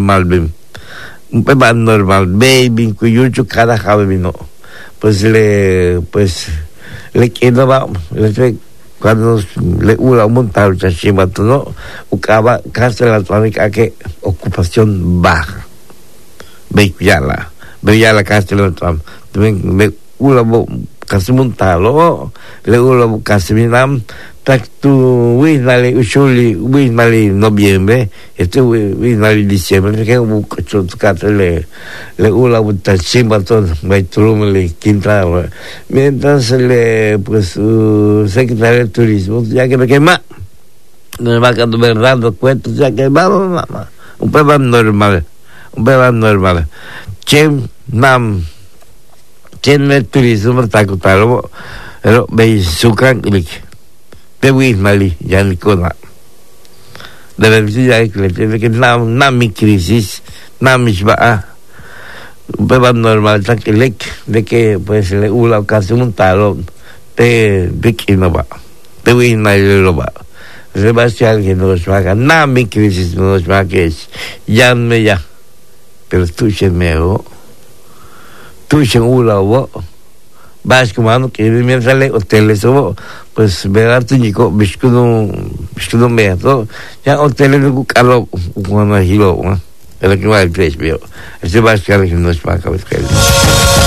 normal bim. Un peba normal, baby, cuyucho cada javino. Pues le quedaba, cuando le ula montar chachimato, ¿no? Ucaba casi la tónica que ocupación baja. Veía la casi la tónica. También le ula casi montalo, le ula casi minam. Tak tu winali ushuli winali noviembre, winali diciembre, que buka le ula chimaton, le quinta. Mientras secretario de turismo, ya que me quema, nos va dando cuentos, ya que vamos, un peba normal. Chen me turismo, takutaro, pero me sukan de Wismali, ya ni cosa. De verdad, que no mi crisis, no mi va a normal, de que pues le ula casi un talón, de Vicky no va, de Wismali lo va. Sebastián que nos va, no mi crisis nos va, que es, ya me ya, pero tú se me o, tú se ula o, vas como que me sale hoteles o pues ver tu nico biscudo me to ya hoteles de calo cuando hilo pero que va el precio ese va a ser que nos paga